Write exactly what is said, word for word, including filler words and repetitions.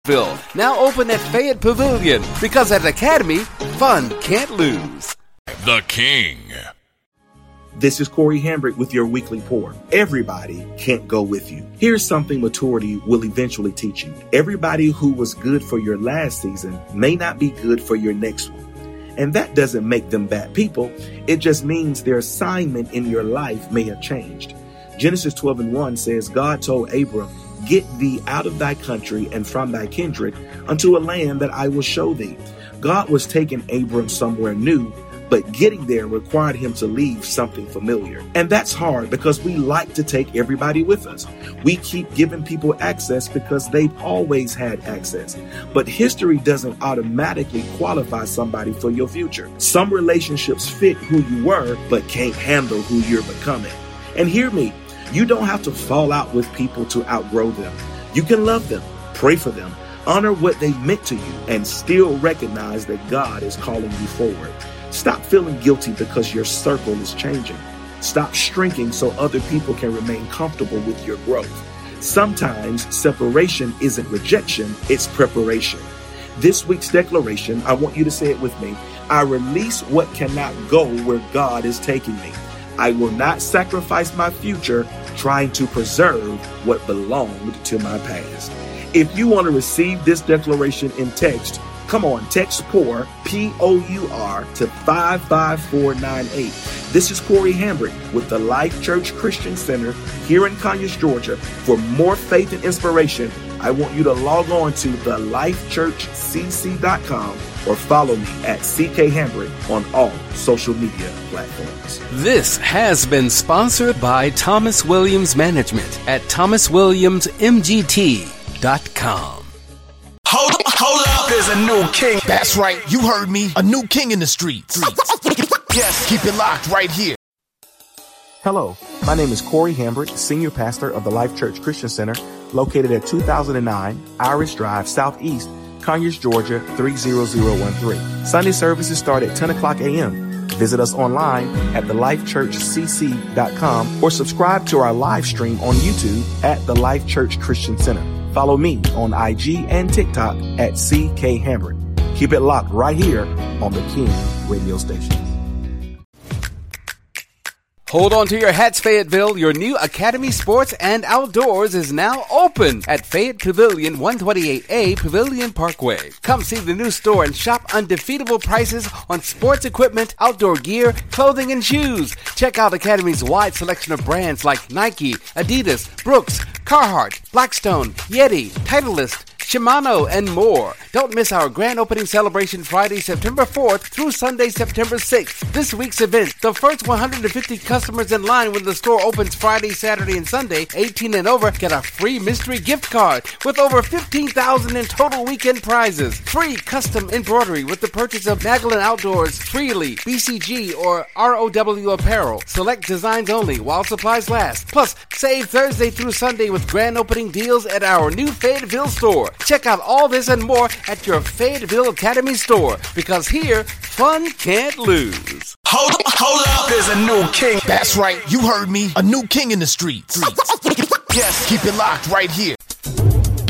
Now open at Fayette Pavilion, because at Academy, fun can't lose. The King. This is Corey Hambrick with your weekly pour. Everybody can't go with you. Here's something maturity will eventually teach you. Everybody who was good for your last season may not be good for your next one. And that doesn't make them bad people. It just means their assignment in your life may have changed. Genesis twelve and one says, God told Abram, get thee out of thy country and from thy kindred unto a land that I will show thee. God was taking Abram somewhere new, but getting there required him to leave something familiar. And that's hard because we like to take everybody with us. We keep giving people access because they've always had access. But history doesn't automatically qualify somebody for your future. Some relationships fit who you were, but can't handle who you're becoming. And hear me, you don't have to fall out with people to outgrow them. You can love them, pray for them, honor what they meant to you, and still recognize that God is calling you forward. Stop feeling guilty because your circle is changing. Stop shrinking so other people can remain comfortable with your growth. Sometimes separation isn't rejection, it's preparation. This week's declaration, I want you to say it with me. I release what cannot go where God is taking me. I will not sacrifice my future trying to preserve what belonged to my past. If you want to receive this declaration in text, come on, text POUR, P O U R, to five five four nine eight. This is Corey Hambrick with the Life Church Christian Center here in Conyers, Georgia. For more faith and inspiration, I want you to log on to the life church c c dot com or follow me at C K Hambrick on all social media platforms. This has been sponsored by Thomas Williams Management at thomas williams m g t dot com. Hold, hold up, there's a new king. That's right, you heard me. A new king in the streets. Yes, keep it locked right here. Hello, my name is Corey Hambrick, Senior Pastor of the Life Church Christian Center, located at two thousand nine Irish Drive, Southeast, Conyers, Georgia, three zero zero one three. Sunday services start at ten o'clock a.m. Visit us online at the life church c c dot com or subscribe to our live stream on YouTube at the Life Church Christian Center. Follow me on I G and TikTok at C K Hambrick. Keep it locked right here on the King radio station. Hold on to your hats, Fayetteville. Your new Academy Sports and Outdoors is now open at Fayette Pavilion, one twenty-eight A Pavilion Parkway. Come see the new store and shop undefeatable prices on sports equipment, outdoor gear, clothing, and shoes. Check out Academy's wide selection of brands like Nike, Adidas, Brooks, Carhartt, Blackstone, Yeti, Titleist, Shimano, and more. Don't miss our grand opening celebration Friday, September fourth through Sunday, September sixth. This week's event, the first one hundred fifty customers in line when the store opens Friday, Saturday, and Sunday, eighteen and over, get a free mystery gift card with over fifteen thousand in total weekend prizes. Free custom embroidery with the purchase of Magellan Outdoors, Freely, B C G, or R O W apparel. Select designs only while supplies last. Plus, save Thursday through Sunday with grand opening deals at our new Fayetteville store. Check out all this and more at your Fayetteville Academy store, because here, fun can't lose. Hold, hold up, there's a new king. That's right, you heard me. A new king in the streets. Yes, keep it locked right here.